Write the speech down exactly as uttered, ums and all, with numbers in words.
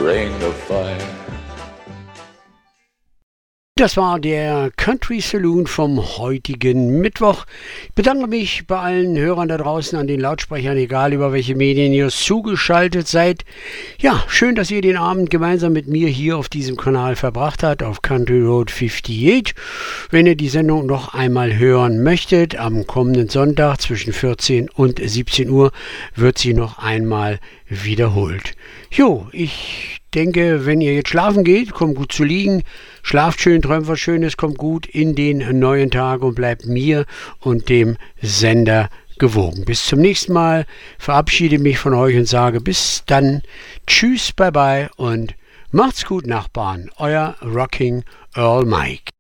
ring of fire. Das war der Country Saloon vom heutigen Mittwoch. Ich bedanke mich bei allen Hörern da draußen an den Lautsprechern, egal über welche Medien ihr zugeschaltet seid. Ja, schön, dass ihr den Abend gemeinsam mit mir hier auf diesem Kanal verbracht habt, auf Country Road achtundfünfzig. Wenn ihr die Sendung noch einmal hören möchtet, am kommenden Sonntag zwischen vierzehn und siebzehn Uhr wird sie noch einmal wiederholt. Jo, ich denke, wenn ihr jetzt schlafen geht, kommt gut zu liegen, schlaft schön, träumt was Schönes, kommt gut in den neuen Tag und bleibt mir und dem Sender gewogen. Bis zum nächsten Mal, verabschiede mich von euch und sage bis dann, tschüss, bye bye und macht's gut, Nachbarn, euer Rocking Earl Mike.